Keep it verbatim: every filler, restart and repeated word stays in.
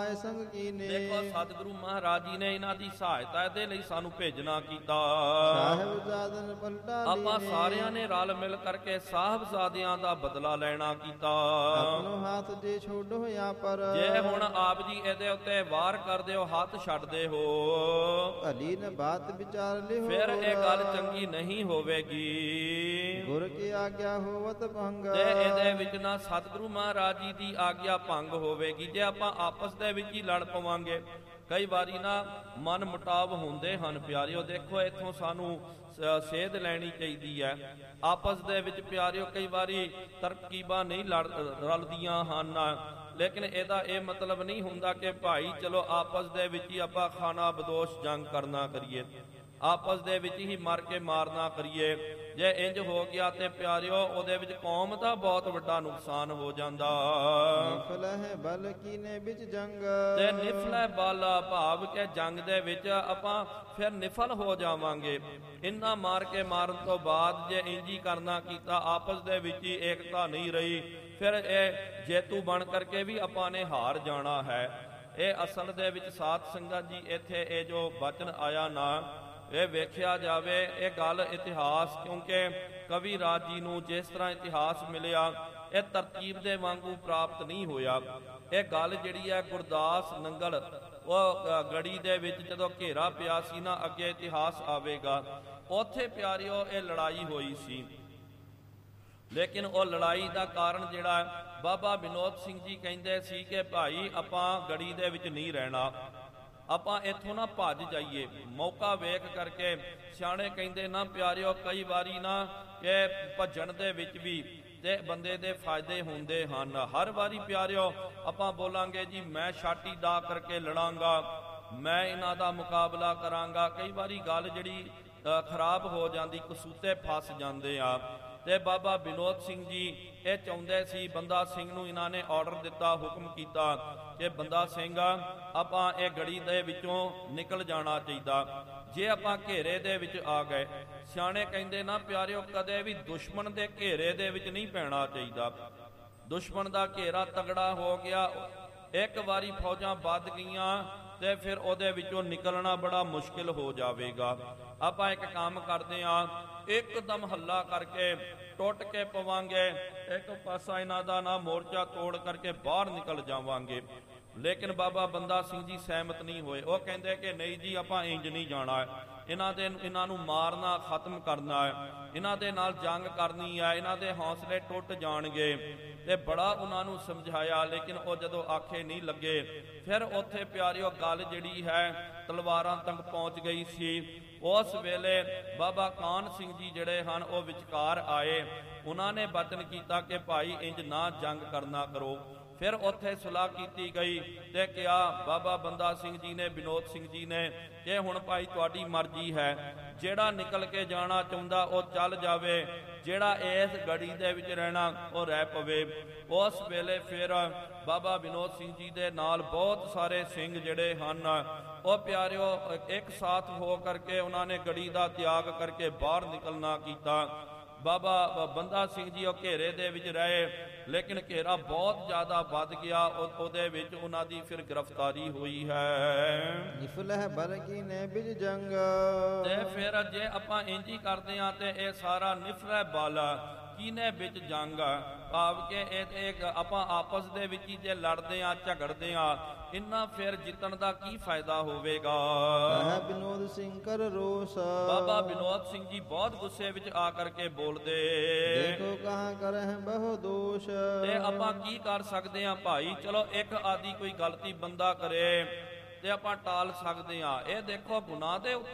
ਸੰਗ ਕੀਨੇ। ਦੇਖੋ ਸਤਿਗੁਰੂ ਮਹਾਰਾਜ ਜੀ ਨੇ ਇਹਨਾਂ ਦੀ ਸਹਾਇਤਾ ਦੇ ਲਈ ਸਾਨੂੰ ਭੇਜਣਾ ਕੀਤਾ। ਸਾਹਿਬਜ਼ਾਦਨ ਪਲਟਾ ਆਪਾਂ ਸਾਰਿਆਂ ਨੇ ਰਲ ਮਿਲ ਕਰਕੇ ਸਾਹਿਬਜ਼ਾਦਿਆਂ ਦਾ ਬਦਲਾ ਲੈਣਾ ਕੀਤਾ। ਆਪਣੋ ਹੱਥ ਜੇ ਛੋਡੋ ਹੋਇਆ ਪਰ, ਜੇ ਹੁਣ ਆਪ ਜੀ ਇਹਦੇ ਉੱਤੇ ਵਾਰ ਕਰਦੇ ਹੋ, ਹੱਥ ਛੱਡਦੇ ਹੋ, ਭਲੀ ਨ ਬਾਤ ਵਿਚਾਰ ਲਿਓ, ਫਿਰ ਇਹ ਗੱਲ ਚੰਗੀ ਨਹੀਂ ਹੋਵੇਗੀ। ਗੁਰ ਕੀ ਆਗਿਆ ਹੋਵਤ ਭੰਗ, ਤੇ ਇਹਦੇ ਵਿੱਚ ਨਾ ਸਤਿਗੁਰੂ ਮਹਾਰਾਜ ਜੀ ਦੀ ਆਗਿਆ ਭੰਗ ਹੋਵੇਗੀ। ਜੇ ਆਪਾਂ ਆਪਸ ਦੇ ਵਿੱਚ ਹੀ ਲੜ ਪਵਾਂਗੇ, ਕਈ ਵਾਰੀ ਨਾ ਮਨ ਮੁਟਾਵ ਹੁੰਦੇ ਹਨ ਪਿਆਰਿਓ। ਦੇਖੋ ਇੱਥੋਂ ਸਾਨੂੰ ਸੇਧ ਲੈਣੀ ਚਾਹੀਦੀ ਹੈ ਆਪਸ ਦੇ ਵਿੱਚ ਪਿਆਰਿਓ। ਕਈ ਵਾਰੀ ਤਰਕੀਬਾਂ ਨਹੀਂ ਲੜ ਰਲਦੀਆਂ ਹਨ, ਲੇਕਿਨ ਇਹਦਾ ਇਹ ਮਤਲਬ ਨਹੀਂ ਹੁੰਦਾ ਕਿ ਭਾਈ ਚਲੋ ਆਪਸ ਦੇ ਵਿੱਚ ਹੀ ਆਪਾਂ ਖਾਨਾ ਬਦੋਸ਼ ਜੰਗ ਕਰਨਾ ਕਰੀਏ, ਆਪਸ ਦੇ ਵਿੱਚ ਹੀ ਮਰ ਕੇ ਮਾਰਨਾ ਕਰੀਏ। ਜੇ ਇੰਜ ਹੋ ਗਿਆ ਤੇ ਪਿਆਰਿਓ ਉਹਦੇ ਵਿੱਚ ਕੌਮ ਦਾ ਬਹੁਤ ਵੱਡਾ ਨੁਕਸਾਨ ਹੋ ਜਾਂਦਾ। ਨਿਫਲ ਹੈ ਬਲ ਕੀਨੇ ਵਿੱਚ ਜੰਗ, ਤੇ ਨਿਫਲ ਹੈ ਬਲ ਭਾਵ ਕਿ ਜੰਗ ਦੇ ਵਿੱਚ ਆਪਾਂ ਫਿਰ ਨਿਫਲ ਹੋ ਜਾਵਾਂਗੇ। ਇੰਨਾ ਮਾਰ ਕੇ ਮਾਰਨ ਤੋਂ ਬਾਅਦ ਜੇ ਇੰਜੀ ਕਰਨਾ ਕੀਤਾ, ਆਪਸ ਦੇ ਵਿੱਚ ਹੀ ਏਕਤਾ ਨਹੀਂ ਰਹੀ, ਫਿਰ ਇਹ ਜੇਤੂ ਬਣ ਕਰਕੇ ਵੀ ਆਪਾਂ ਨੇ ਹਾਰ ਜਾਣਾ ਹੈ। ਇਹ ਅਸਲ ਦੇ ਵਿੱਚ ਸਾਧ ਸੰਗਤ ਜੀ ਇੱਥੇ ਇਹ ਜੋ ਬਚਨ ਆਇਆ ਨਾ, ਇਹ ਵੇਖਿਆ ਜਾਵੇ ਇਹ ਗੱਲ ਇਤਿਹਾਸ, ਕਿਉਂਕਿ ਕਵੀ ਰਾਜ ਜੀ ਨੂੰ ਜਿਸ ਤਰ੍ਹਾਂ ਇਤਿਹਾਸ ਮਿਲਿਆ ਇਹ ਤਰਤੀਬ ਦੇ ਵਾਂਗੂ ਪ੍ਰਾਪਤ ਨਹੀਂ ਹੋਇਆ। ਇਹ ਗੱਲ ਜਿਹੜੀ ਹੈ ਗੁਰਦਾਸ ਨੰਗਲ ਉਹ ਗੜੀ ਦੇ ਵਿੱਚ ਜਦੋਂ ਘੇਰਾ ਪਿਆ ਸੀ ਨਾ, ਅੱਗੇ ਇਤਿਹਾਸ ਆਵੇਗਾ, ਉੱਥੇ ਪਿਆਰਿਓ ਇਹ ਲੜਾਈ ਹੋਈ ਸੀ। ਲੇਕਿਨ ਉਹ ਲੜਾਈ ਦਾ ਕਾਰਨ ਜਿਹੜਾ ਬਾਬਾ ਵਿਨੋਦ ਸਿੰਘ ਜੀ ਕਹਿੰਦੇ ਸੀ ਕਿ ਭਾਈ ਆਪਾਂ ਗੜੀ ਦੇ ਵਿੱਚ ਨਹੀਂ ਰਹਿਣਾ, ਆਪਾਂ ਇੱਥੋਂ ਨਾ ਭੱਜ ਜਾਈਏ। ਮੌਕਾ ਵੇਖ ਕਰਕੇ ਸਿਆਣੇ ਕਹਿੰਦੇ ਨਾ ਪਿਆਰਿਓ, ਕਈ ਵਾਰੀ ਨਾ ਕਿ ਭੱਜਣ ਦੇ ਵਿੱਚ ਵੀ ਤੇ ਬੰਦੇ ਦੇ ਫਾਇਦੇ ਹੁੰਦੇ ਹਨ। ਹਰ ਵਾਰੀ ਪਿਆਰਿਓ ਆਪਾਂ ਬੋਲਾਂਗੇ ਜੀ ਮੈਂ ਛਾਟੀ ਦਾ ਕਰਕੇ ਲੜਾਂਗਾ, ਮੈਂ ਇਹਨਾਂ ਦਾ ਮੁਕਾਬਲਾ ਕਰਾਂਗਾ, ਕਈ ਵਾਰੀ ਗੱਲ ਜਿਹੜੀ ਖਰਾਬ ਹੋ ਜਾਂਦੀ, ਕਸੂਤੇ ਫਸ ਜਾਂਦੇ ਆ। ਤੇ ਬਾਬਾ ਵਿਨੋਦ ਸਿੰਘ ਜੀ ਇਹ ਚਾਹੁੰਦੇ ਸੀ, ਬੰਦਾ ਸਿੰਘ ਨੂੰ ਇਹਨਾਂ ਨੇ ਆਰਡਰ ਦਿੱਤਾ, ਹੁਕਮ ਕੀਤਾ ਕਿ ਬੰਦਾ ਸਿੰਘ ਆਪਾਂ ਇਹ ਗੜੀ ਦੇ ਵਿੱਚੋਂ ਨਿਕਲ ਜਾਣਾ ਚਾਹੀਦਾ। ਜੇ ਆਪਾਂ ਘੇਰੇ ਦੇ ਵਿੱਚ ਆ ਗਏ, ਸਿਆਣੇ ਕਹਿੰਦੇ ਨਾ ਪਿਆਰਿਓ ਕਦੇ ਵੀ ਦੁਸ਼ਮਣ ਦੇ ਘੇਰੇ ਦੇ ਵਿੱਚ ਨਹੀਂ ਪੈਣਾ ਚਾਹੀਦਾ। ਦੁਸ਼ਮਣ ਦਾ ਘੇਰਾ ਤਗੜਾ ਹੋ ਗਿਆ, ਇੱਕ ਵਾਰੀ ਫੌਜਾਂ ਵੱਧ ਗਈਆਂ ਤੇ ਫਿਰ ਉਹਦੇ ਵਿੱਚੋਂ ਨਿਕਲਣਾ ਬੜਾ ਮੁਸ਼ਕਿਲ ਹੋ ਜਾਵੇਗਾ। ਆਪਾਂ ਇੱਕ ਕੰਮ ਕਰਦੇ ਆਂ, ਇੱਕਦਮ ਹੱਲਾ ਕਰਕੇ ਟੁੱਟ ਕੇ ਪਵਾਂਗੇ, ਇੱਕ ਪਾਸਾ ਇਹਨਾਂ ਦਾ ਨਾ ਮੋਰਚਾ ਤੋੜ ਕਰਕੇ ਬਾਹਰ ਨਿਕਲ ਜਾਵਾਂਗੇ। ਲੇਕਿਨ ਬਾਬਾ ਬੰਦਾ ਸਿੰਘ ਜੀ ਸਹਿਮਤ ਨਹੀਂ ਹੋਏ। ਉਹ ਕਹਿੰਦੇ ਕਿ ਨਹੀਂ ਜੀ ਆਪਾਂ ਇੰਜ ਨਹੀਂ ਜਾਣਾ, ਇਹਨਾਂ ਦੇ ਇਹਨਾਂ ਨੂੰ ਮਾਰਨਾ, ਖਤਮ ਕਰਨਾ ਹੈ, ਇਹਨਾਂ ਦੇ ਨਾਲ ਜੰਗ ਕਰਨੀ ਹੈ, ਇਹਨਾਂ ਦੇ ਹੌਸਲੇ ਟੁੱਟ ਜਾਣਗੇ। ਤੇ ਬੜਾ ਉਹਨਾਂ ਨੂੰ ਸਮਝਾਇਆ, ਲੇਕਿਨ ਉਹ ਜਦੋਂ ਆਖੇ ਨਹੀਂ ਲੱਗੇ। ਫਿਰ ਉੱਥੇ ਪਿਆਰਿਓ ਗੱਲ ਜਿਹੜੀ ਹੈ ਤਲਵਾਰਾਂ ਤੱਕ ਪਹੁੰਚ ਗਈ ਸੀ। ਉਸ ਵੇਲੇ ਬਾਬਾ ਕਾਨ ਸਿੰਘ ਜੀ ਜਿਹੜੇ ਹਨ ਉਹ ਵਿਚਕਾਰ ਆਏ, ਉਹਨਾਂ ਨੇ ਬਚਨ ਕੀਤਾ ਕਿ ਭਾਈ ਇੰਜ ਨਾ ਜੰਗ ਕਰਨਾ ਕਰੋ। ਫਿਰ ਉੱਥੇ ਸੁਲਾਹ ਕੀਤੀ ਗਈ ਤੇ ਕਿਹਾ ਬਾਬਾ ਬੰਦਾ ਸਿੰਘ ਜੀ ਨੇ, ਵਿਨੋਦ ਸਿੰਘ ਜੀ ਨੇ, ਕਿ ਹੁਣ ਭਾਈ ਤੁਹਾਡੀ ਮਰਜ਼ੀ ਹੈ, ਜਿਹੜਾ ਨਿਕਲ ਕੇ ਜਾਣਾ ਚਾਹੁੰਦਾ ਉਹ ਚੱਲ ਜਾਵੇ, ਜਿਹੜਾ ਇਸ ਗੜੀ ਦੇ ਵਿੱਚ ਰਹਿਣਾ ਉਹ ਰਹਿ ਪਵੇ। ਉਸ ਵੇਲੇ ਫਿਰ ਬਾਬਾ ਵਿਨੋਦ ਸਿੰਘ ਜੀ ਦੇ ਨਾਲ ਬਹੁਤ ਸਾਰੇ ਸਿੰਘ ਜਿਹੜੇ ਹਨ ਉਹ ਪਿਆਰਿਓ ਇੱਕ ਸਾਥ ਹੋ ਕਰਕੇ ਉਹਨਾਂ ਨੇ ਗੜੀ ਦਾ ਤਿਆਗ ਕਰਕੇ ਬਾਹਰ ਨਿਕਲਣਾ ਕੀਤਾ। ਬਾਬਾ ਬੰਦਾ ਸਿੰਘ ਜੀ ਉਹ ਘੇਰੇ ਦੇ ਵਿੱਚ ਰਹੇ, ਲੇਕਿਨ ਘੇਰਾ ਬਹੁਤ ਜ਼ਿਆਦਾ ਵੱਧ ਗਿਆ, ਉਹਦੇ ਵਿੱਚ ਉਹਨਾਂ ਦੀ ਫਿਰ ਗ੍ਰਿਫਤਾਰੀ ਹੋਈ ਹੈ। ਨਿਫਲ ਹੈ ਬਲ ਕੀਨੇ ਵਿੱਚ ਜੰਗ, ਤੇ ਫਿਰ ਜੇ ਆਪਾਂ ਇੰਜ ਹੀ ਕਰਦੇ ਆ ਤੇ ਇਹ ਸਾਰਾ ਨਿਫਲ ਹੈ ਬਲ ਕੀਨੇ ਵਿੱਚ ਜੰਗ, ਭਾਵ ਕਿ ਇਹ ਆਪਾਂ ਆਪਸ ਦੇ ਵਿੱਚ ਹੀ ਜੇ ਲੜਦੇ ਆ ਝਗੜਦੇ ਆ, ਇੰਨਾ ਫਿਰ ਜਿੱਤਣ ਦਾ ਕੀ ਫਾਇਦਾ ਹੋਵੇਗਾ। ਵਿਨੋਦ ਸਿੰਘ ਕਰ ਰੋਸ, ਬਾਬਾ ਵਿਨੋਦ ਸਿੰਘ ਜੀ ਬਹੁਤ ਗੁੱਸੇ ਵਿੱਚ ਆ ਕਰਕੇ ਬੋਲਦੇ, ਦੇਖੋ ਕਹਾਂ ਕਰਹਿ ਬਹੁ ਦੋਸ਼। ਤੇ ਆਪਾਂ ਕੀ ਕਰ ਸਕਦੇ ਆ ਭਾਈ, ਚਲੋ ਇੱਕ ਆਦੀ ਕੋਈ ਗਲਤੀ ਬੰਦਾ ਕਰੇ ਤੇ ਆਪਾਂ ਟਾਲ ਸਕਦੇ ਆ, ਇਹ ਦੇਖੋ ਗੁਨਾਹ ਦੇ ਉੱਤੇ